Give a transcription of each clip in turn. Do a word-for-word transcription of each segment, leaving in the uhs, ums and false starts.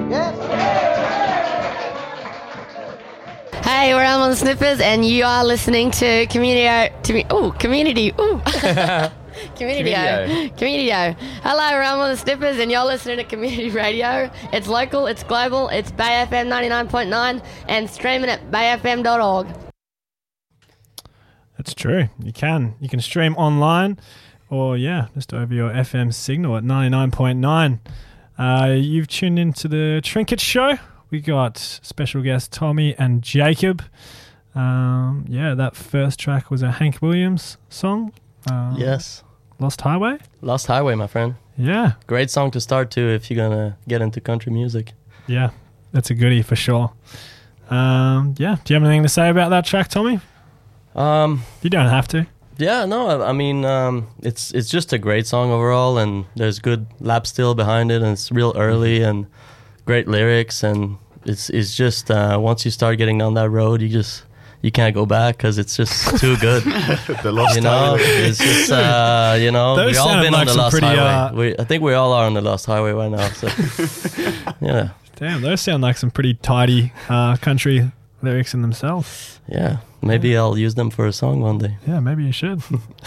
Hey, we're Elmo the Sniffers, and you are listening to Community. To me, ooh, Community. Ooh. Community. Community. Hello, we're Elmo the Sniffers, and you're listening to Community Radio. It's local, it's global, it's Bay F M ninety-nine point nine, and streaming at bay f m dot org. That's true. You can. You can stream online, or yeah, just over your F M signal at ninety-nine point nine. Uh, you've tuned into the Trinket Show. We got special guests Tommy and Jacob. Um, yeah, that first track was a Hank Williams song. Um, yes. Lost Highway? Lost Highway, my friend. Yeah. Great song to start to if you're going to get into country music. Yeah, that's a goodie for sure. Um, yeah, do you have anything to say about that track, Tommy? Um, you don't have to. Yeah, no, I, I mean, um, it's it's just a great song overall, and there's good lap steel behind it, and it's real early, and great lyrics, and it's it's just uh, once you start getting down that road, you just you can't go back because it's just too good. The Lost you know, Highway. it's just uh, you know Those we all been like on the Lost pretty, Highway. Uh, we, I think we all are on the Lost Highway right now. So yeah, damn, those sound like some pretty tidy uh, country lyrics in themselves. Yeah, maybe yeah. I'll use them for a song one day. Yeah, maybe you should.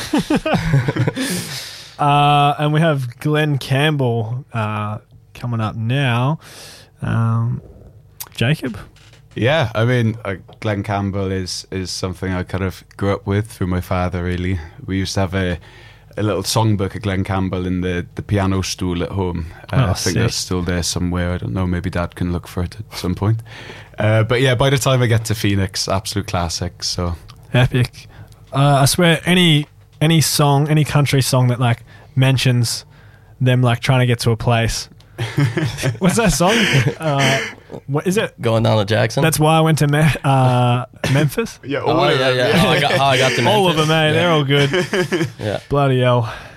uh, and we have Glenn Campbell uh, coming up now. Um, Jacob? Yeah, I mean, uh, Glenn Campbell is is something I kind of grew up with through my father, really. We used to have a, a little songbook of Glenn Campbell in the, the piano stool at home. Uh, oh, I think sick. that's still there somewhere. I don't know, maybe Dad can look for it at some point. Uh, but yeah, by the time I get to Phoenix, absolute classic. So epic. Uh, I swear, any any song, any country song that like mentions them like trying to get to a place. What's that song? Uh, what is it? Going down to Jackson. That's why I went to Me- uh, Memphis. Yeah, all oh, yeah, yeah. Oh, I got, oh, I got to Memphis. All of them, eh? Yeah. They're all good. Yeah. Bloody hell.